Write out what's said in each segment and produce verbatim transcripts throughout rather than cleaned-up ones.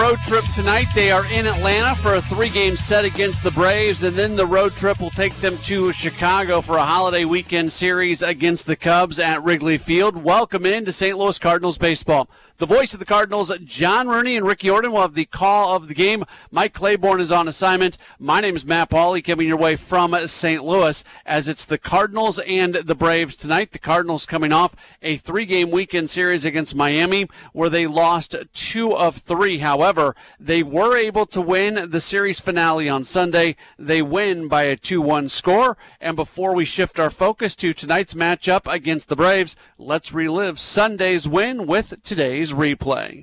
road trip tonight. They are in Atlanta for a three-game set against the Braves, and then the road trip will take them to Chicago for a holiday weekend series against the Cubs at Wrigley Field. Welcome in to Saint Louis Cardinals baseball. The voice of the Cardinals, John Rooney and Ricky Orton, will have the call of the game. Mike Claiborne is on assignment. My name is Matt Pauley, coming your way from Saint Louis, as it's the Cardinals and the Braves tonight. The Cardinals coming off a three-game weekend series against Miami, where they lost two of three. However, they were able to win the series finale on Sunday. They win by a two one score. And before we shift our focus to tonight's matchup against the Braves, let's relive Sunday's win with today's replay.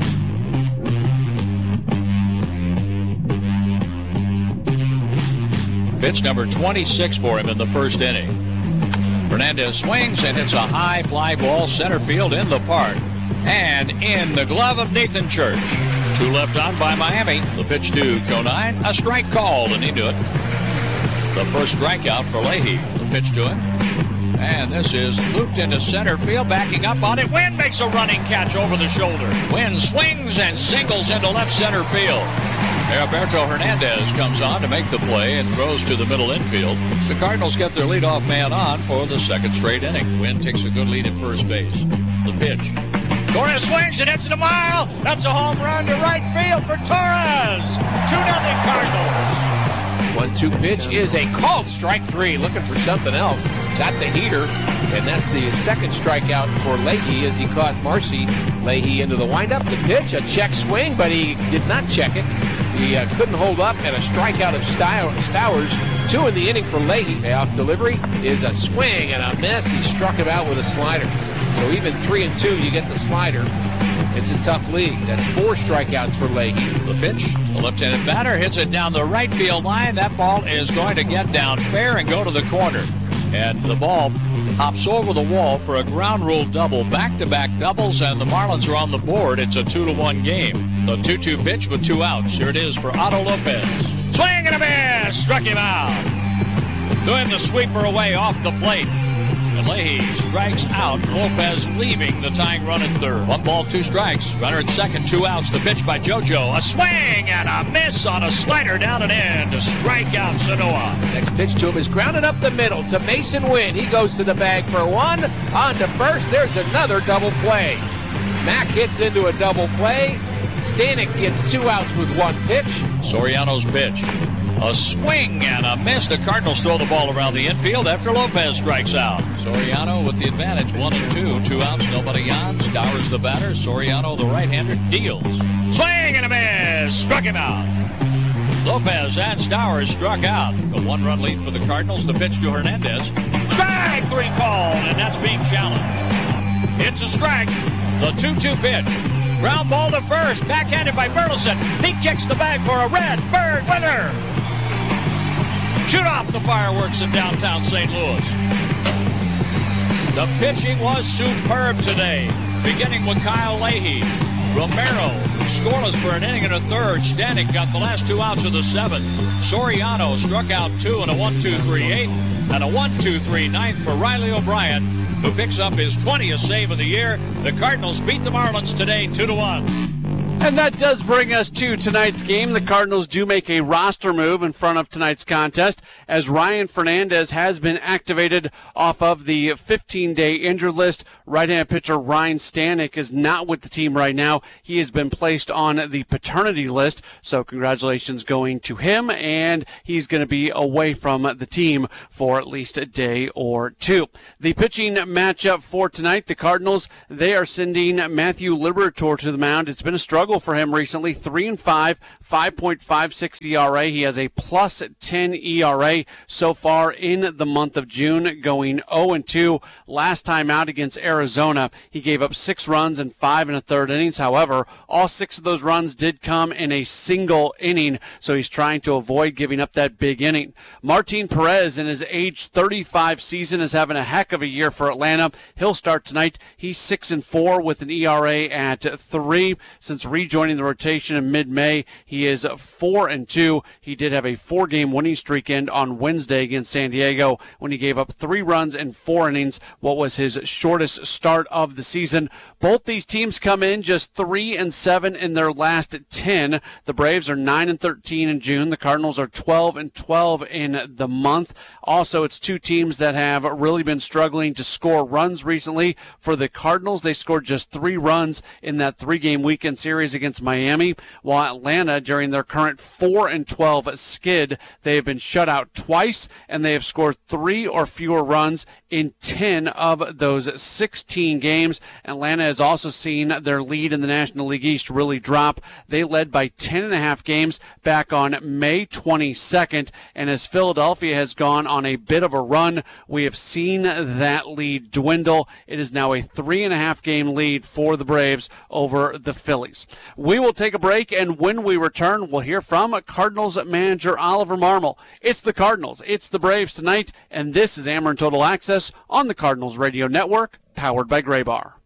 Pitch number twenty-six for him in the first inning. Fernandez swings and hits a high fly ball center field in the park and in the glove of Nathan Church. Two left on by Miami. The pitch to Conine. A strike called, and he knew it. The first strikeout for Leahy. The pitch to him. And this is looped into center field, backing up on it. Wynn makes a running catch over the shoulder. Wynn swings and singles into left center field. Alberto Hernandez comes on to make the play and throws to the middle infield. The Cardinals get their leadoff man on for the second straight inning. Wynn takes a good lead at first base. The pitch. Torres swings and hits it a mile. That's a home run to right field for Torres. two nothing Cardinals. one two pitch is a called strike three. Looking for something else. Got the heater, and that's the second strikeout for Leahy as he caught Marcy Leahy into the windup. The pitch, a check swing, but he did not check it. He uh, couldn't hold up, and a strikeout of Stowers. Two in the inning for Leahy. Payoff delivery is a swing and a miss. He struck him out with a slider. So even three and two, you get the slider. It's a tough league. That's four strikeouts for Leahy. The pitch, the left-handed batter hits it down the right field line. That ball is going to get down fair and go to the corner. And the ball hops over the wall for a ground rule double. Back-to-back doubles, and the Marlins are on the board. It's a two to one game. The two two pitch with two outs. Here it is for Otto Lopez. Swing and a miss! Struck him out. Doing the sweeper away off the plate. And Leahy strikes out. Lopez leaving the tying run at third. One ball, two strikes. Runner at second, two outs. The pitch by JoJo. A swing and a miss on a slider down and in to strike out Sanoa. Next pitch to him is grounded up the middle to Mason Wynn. He goes to the bag for one. On to first. There's another double play. Mack hits into a double play. Stanek gets two outs with one pitch. Soriano's pitch. A swing and a miss. The Cardinals throw the ball around the infield after Lopez strikes out. Soriano with the advantage, one and two. Two outs, nobody on. Stowers the batter. Soriano, the right-hander, deals. Swing and a miss. Struck him out. Lopez and Stowers struck out. A one-run lead for the Cardinals. The pitch to Hernandez. Strike three called, and that's being challenged. It's a strike. The two two pitch. Ground ball to first. Backhanded by Burleson. He kicks the bag for a red bird winner. Shoot off the fireworks in downtown Saint Louis. The pitching was superb today, beginning with Kyle Leahy. Romero scoreless for an inning and a third. Stanek got the last two outs of the seventh. Soriano struck out two in a one two three eighth and a one two three ninth for Riley O'Brien, who picks up his twentieth save of the year. The Cardinals beat the Marlins today two to one. And that does bring us to tonight's game. The Cardinals do make a roster move in front of tonight's contest, as Ryan Fernandez has been activated off of the fifteen-day injured list. Right-hand pitcher Ryan Stanek is not with the team right now. He has been placed on the paternity list, so congratulations going to him, and he's going to be away from the team for at least a day or two. The pitching matchup for tonight, the Cardinals, they are sending Matthew Liberatore to the mound. It's been a struggle for him recently. Three and five, five point five six E R A. He has a plus ten E R A so far in the month of June, going oh and two. Last time out against Arizona, he gave up six runs in five and a third innings. However, all six of those runs did come in a single inning, so he's trying to avoid giving up that big inning. Martin Perez, in his age thirty-five season, is having a heck of a year for Atlanta. He'll start tonight. He's six and four with an E R A at three. Since rejoining the rotation in mid-May. He is four and two. He did have a four-game winning streak end on Wednesday against San Diego when he gave up three runs in four innings, what was his shortest start of the season. Both these teams come in just three and seven in their last ten. The Braves are nine and thirteen in June. The Cardinals are twelve and twelve in the month. Also, it's two teams that have really been struggling to score runs recently. For the Cardinals, they scored just three runs in that three-game weekend series against Miami, while Atlanta, during their current four and twelve skid, they have been shut out twice, and they have scored three or fewer runs in ten of those sixteen games. Atlanta has also seen their lead in the National League East really drop. They led by ten and a half games back on May twenty-second, and as Philadelphia has gone on a bit of a run, we have seen that lead dwindle. It is now a three and a half game lead for the Braves over the Phillies. We will take a break, and when we return, we'll hear from Cardinals manager Oliver Marmol. It's the Cardinals, it's the Braves tonight, and this is Ameren Total Access on the Cardinals Radio Network, powered by Graybar.